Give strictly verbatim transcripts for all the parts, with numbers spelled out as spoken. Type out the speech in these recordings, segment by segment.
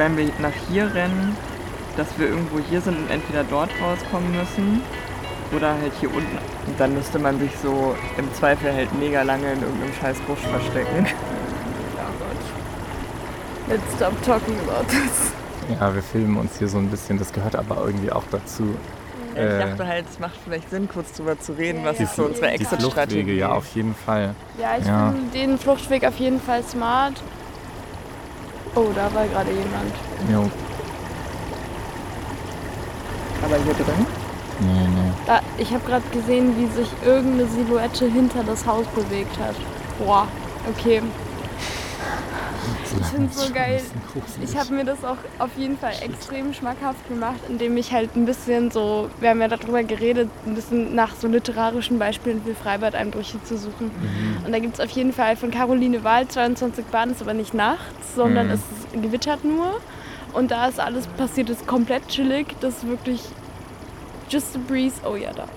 wenn wir nach hier rennen, dass wir irgendwo hier sind und entweder dort rauskommen müssen oder halt hier unten. Und dann müsste man sich so im Zweifel halt mega lange in irgendeinem scheiß Busch verstecken. Let's stop talking about this. Ja, wir filmen uns hier so ein bisschen, das gehört aber irgendwie auch dazu. Ja, ich dachte halt, es macht vielleicht Sinn, kurz drüber zu reden, ja, was ja. ist so unsere Die Fluchtwege, Exit-Strategie. ja, auf jeden Fall. Ja, ich Ja. finde den Fluchtweg auf jeden Fall smart. Oh, da war gerade jemand. Jo. Aber hier drin? Nee, nee. Da, ich habe gerade gesehen, wie sich irgendeine Silhouette hinter das Haus bewegt hat. Boah, okay. Ich finde es so geil. Ich habe mir das auch auf jeden Fall extrem schmackhaft gemacht, indem ich halt ein bisschen so, wir haben ja darüber geredet, ein bisschen nach so literarischen Beispielen für Freibad-Einbrüche zu suchen. Mhm. Und da gibt es auf jeden Fall von Caroline Wahl zweiundzwanzig Bahn, ist aber nicht nachts, sondern Mhm. es gewittert nur. Und da ist alles passiert, ist komplett chillig, das ist wirklich just a breeze, oh ja, da.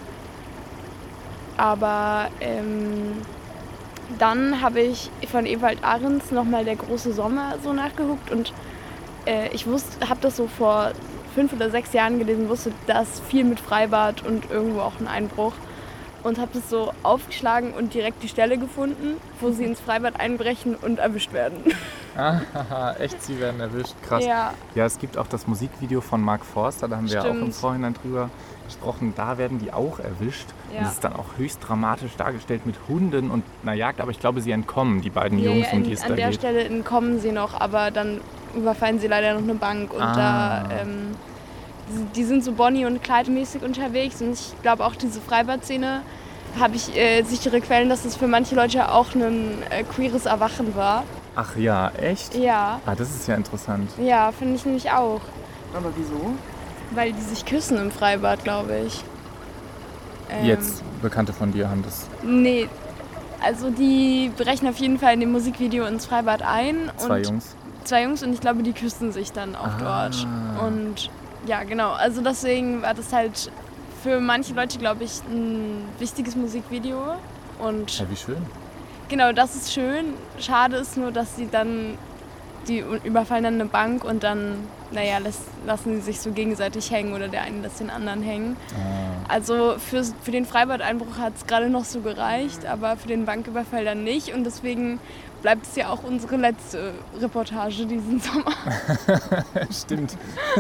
Aber ähm, dann habe ich von Ewald Ahrens nochmal Der große Sommer so nachgeguckt und äh, ich wusste, habe das so vor fünf oder sechs Jahren gelesen, wusste, dass viel mit Freibad und irgendwo auch ein Einbruch und habe das so aufgeschlagen und direkt die Stelle gefunden, wo sie ins Freibad einbrechen und erwischt werden. Ah, echt, sie werden erwischt, krass. Ja. Ja, es gibt auch das Musikvideo von Mark Forster, da haben wir ja auch im Stimmt. Vorhinein drüber gesprochen, da werden die auch erwischt. Ja. Und es ist dann auch höchst dramatisch dargestellt mit Hunden und einer Jagd, aber ich glaube, sie entkommen, die beiden Ja, Jungs, ja, um in, die es an da der geht. Stelle entkommen sie noch, aber dann überfallen sie leider noch eine Bank und Ah. da ähm, die, die sind so Bonnie und Clyde mäßig unterwegs und ich glaube auch diese Freibad-Szene habe ich äh, sichere Quellen, dass es für manche Leute auch ein äh, queeres Erwachen war. Ach ja, echt? Ja, Ah, das ist ja interessant. ja, finde ich nämlich auch, Aber wieso? weil die sich küssen im Freibad, glaube ich. Ähm, Jetzt, Bekannte von dir haben das Nee, also die brechen auf jeden Fall in dem Musikvideo ins Freibad ein. zwei und Jungs. Zwei Jungs und ich glaube, die küssen sich dann auch Ah. dort. Und ja, genau. Also deswegen war das halt für manche Leute, glaube ich, ein wichtiges Musikvideo. Und Ja, wie schön. genau, das ist schön. Schade ist nur, dass sie dann, die überfallen dann eine Bank und dann, naja, lässt, lassen sie sich so gegenseitig hängen oder der eine lässt den anderen hängen. Ah. Also für, für den Freibad-Einbruch hat es gerade noch so gereicht, aber für den Banküberfall dann nicht. Und deswegen bleibt es ja auch unsere letzte Reportage diesen Sommer. Stimmt.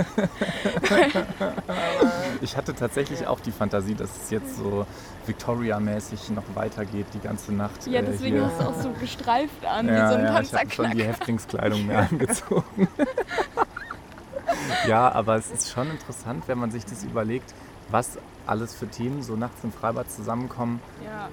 Ich hatte tatsächlich auch die Fantasie, dass es jetzt so Victoria-mäßig noch weitergeht die ganze Nacht. Ja, äh, deswegen hier. hast du auch so gestreift an, wie Ja, so ein ja, ich habe schon die Panzerknacker. Häftlingskleidung mehr angezogen. Ja, aber es ist schon interessant, wenn man sich das überlegt, was alles für Themen so nachts im Freibad zusammenkommen. Ja.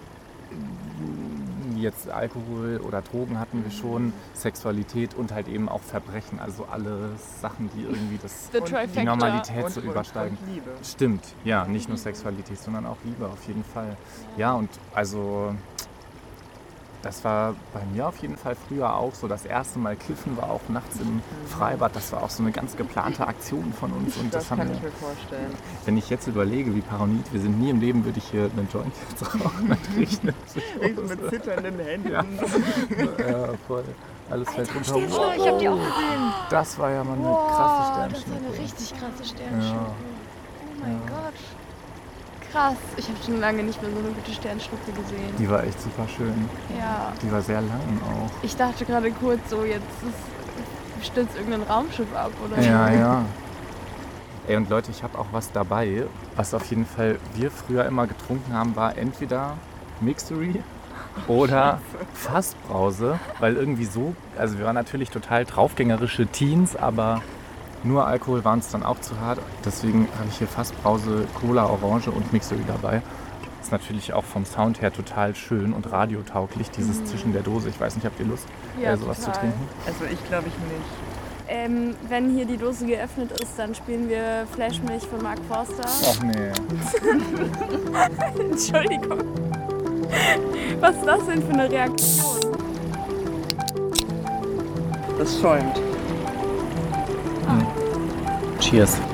Jetzt Alkohol oder Drogen hatten wir schon, Sexualität und halt eben auch Verbrechen. Also alle Sachen, die irgendwie das, The Und die die Trifecta. Normalität Und, so und, übersteigen. und Liebe. Stimmt, ja, nicht nur Sexualität, sondern auch Liebe auf jeden Fall. Ja, und also das war bei mir auf jeden Fall früher auch so. Das erste Mal kiffen war auch nachts im Freibad. Das war auch so eine ganz geplante Aktion von uns. Und Das das, haben kann wir, ich mir vorstellen. wenn ich jetzt überlege, wie paranoid wir sind, nie im Leben würde ich hier einen Joint jetzt rauchen. Dann krieg ich eine Ich mit zitternden Händen. Ja. Ja, voll. Alles fällt runter. Sternschnuppe, ich hab die auch gesehen. Das war ja mal eine Boah, krasse das war Sternschnuppe. eine richtig krasse Sternschnuppe. Ja. Oh mein Ja. Gott. Krass. Ich habe schon lange nicht mehr so eine gute Sternschnuppe gesehen. Die war echt super schön. Ja. Die war sehr lang auch. Ich dachte gerade kurz so, jetzt ist, stürzt irgendein Raumschiff ab oder Ja, so. ja. Ey, und Leute, ich habe auch was dabei, was auf jeden Fall wir früher immer getrunken haben, war entweder Mixery oder Fassbrause, weil irgendwie so, also wir waren natürlich total draufgängerische Teens, aber nur Alkohol war uns dann auch zu hart. Deswegen habe ich hier Fassbrause, Cola, Orange und Mixery dabei. Ist natürlich auch vom Sound her total schön und radiotauglich, dieses zwischen der Dose. Ich weiß nicht, habt ihr Lust, Ja, äh, sowas total. zu trinken? Also ich glaube ich nicht. Ähm, wenn hier die Dose geöffnet ist, dann spielen wir Flashmilch von Mark Forster. Ach nee. Entschuldigung. Was ist das denn für eine Reaktion? Das schäumt. Cheers.